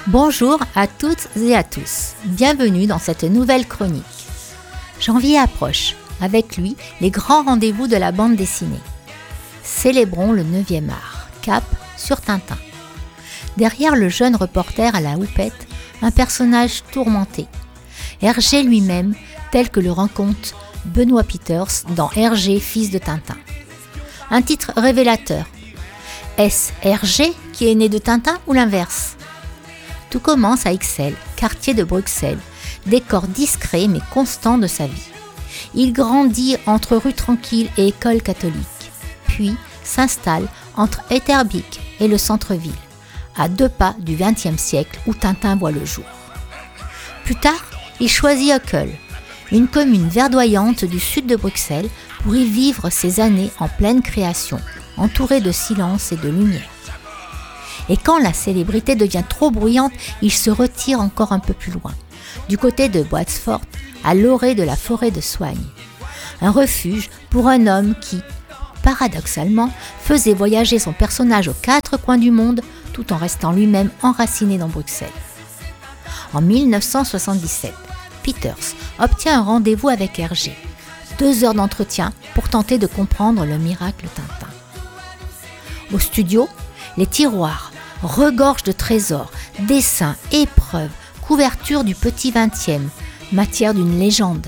Bonjour à toutes et à tous, bienvenue dans cette nouvelle chronique. Janvier approche, avec lui les grands rendez-vous de la bande dessinée. Célébrons le 9e art, cap sur Tintin. Derrière le jeune reporter à la houppette, un personnage tourmenté. Hergé lui-même, tel que le raconte Benoît Peeters dans Hergé, fils de Tintin. Un titre révélateur. Est-ce Hergé qui est né de Tintin ou l'inverse ? Tout commence à Ixelles, quartier de Bruxelles, décor discret mais constant de sa vie. Il grandit entre rue tranquille et école catholique, puis s'installe entre Etterbeek et le centre-ville, à 2 pas du XXe siècle où Tintin voit le jour. Plus tard, il choisit Uccle, une commune verdoyante du sud de Bruxelles, pour y vivre ses années en pleine création, entouré de silence et de lumière. Et quand la célébrité devient trop bruyante, il se retire encore un peu plus loin, du côté de Boitsfort, à l'orée de la forêt de Soignes. Un refuge pour un homme qui, paradoxalement, faisait voyager son personnage aux 4 coins du monde, tout en restant lui-même enraciné dans Bruxelles. En 1977, Peeters obtient un rendez-vous avec Hergé. 2 heures d'entretien pour tenter de comprendre le miracle Tintin. Au studio, les tiroirs regorgent de trésors, dessins, épreuves, couvertures du petit 20e, matière d'une légende.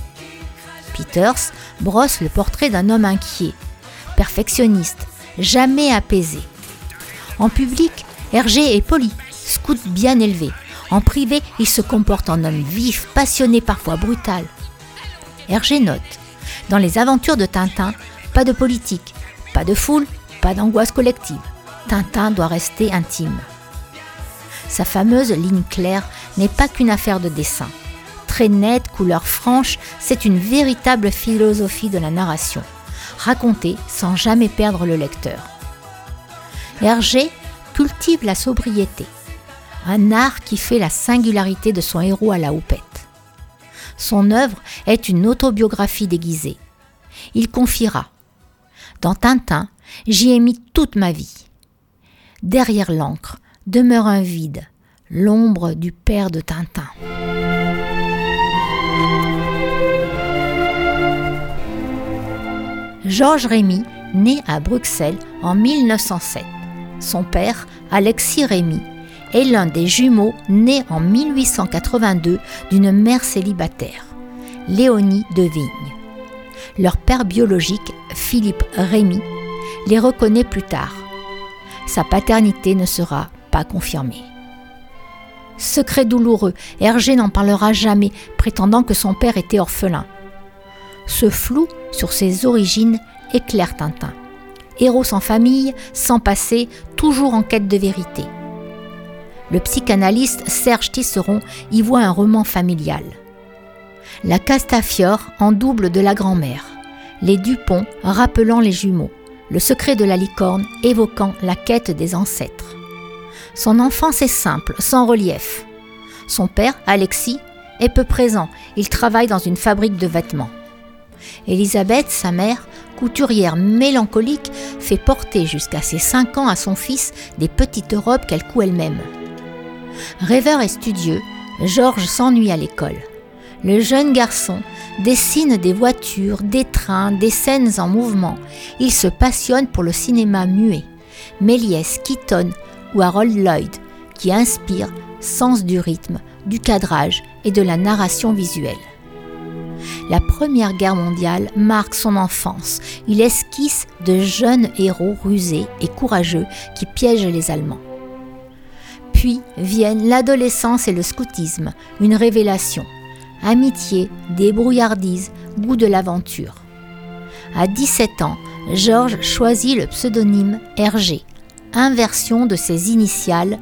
Peeters brosse le portrait d'un homme inquiet, perfectionniste, jamais apaisé. En public, Hergé est poli, scout bien élevé. En privé, il se comporte en homme vif, passionné, parfois brutal. Hergé note, dans les aventures de Tintin, pas de politique, pas de foule, pas d'angoisse collective. Tintin doit rester intime. Sa fameuse ligne claire n'est pas qu'une affaire de dessin. Très nette, couleur franche, c'est une véritable philosophie de la narration, racontée sans jamais perdre le lecteur. Hergé cultive la sobriété, un art qui fait la singularité de son héros à la houppette. Son œuvre est une autobiographie déguisée. Il confiera « Dans Tintin, j'y ai mis toute ma vie. Derrière l'encre demeure un vide, l'ombre du père de Tintin. » Georges Rémy naît à Bruxelles en 1907. Son père, Alexis Rémy, est l'un des jumeaux nés en 1882 d'une mère célibataire, Léonie de Vigne. Leur père biologique, Philippe Rémy, les reconnaît plus tard. Sa paternité ne sera pas confirmée. Secret douloureux, Hergé n'en parlera jamais, prétendant que son père était orphelin. Ce flou sur ses origines éclaire Tintin. Héros sans famille, sans passé, toujours en quête de vérité. Le psychanalyste Serge Tisseron y voit un roman familial. La Castafiore en double de la grand-mère, les Dupont rappelant les jumeaux, le secret de la licorne évoquant la quête des ancêtres. Son enfance est simple, sans relief. Son père, Alexis, est peu présent, il travaille dans une fabrique de vêtements. Elisabeth, sa mère, couturière mélancolique, fait porter jusqu'à ses 5 ans à son fils des petites robes qu'elle coud elle-même. Rêveur et studieux, Georges s'ennuie à l'école. Le jeune garçon dessine des voitures, des trains, des scènes en mouvement. Il se passionne pour le cinéma muet, Méliès, Keaton ou Harold Lloyd, qui inspire sens du rythme, du cadrage et de la narration visuelle. La Première Guerre mondiale marque son enfance. Il esquisse de jeunes héros rusés et courageux qui piègent les Allemands. Puis viennent l'adolescence et le scoutisme, une révélation. Amitié, débrouillardise, goût de l'aventure. À 17 ans, Georges choisit le pseudonyme Hergé, inversion de ses initiales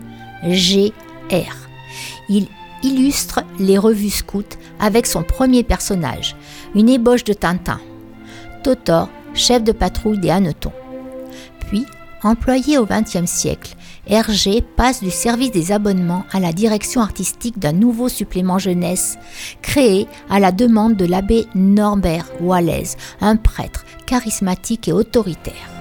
GR. Il illustre les revues scouts avec son premier personnage, une ébauche de Tintin. Totor, chef de patrouille des hannetons. Puis, employé au XXe siècle, Hergé passe du service des abonnements à la direction artistique d'un nouveau supplément jeunesse, créé à la demande de l'abbé Norbert Wallez, un prêtre charismatique et autoritaire.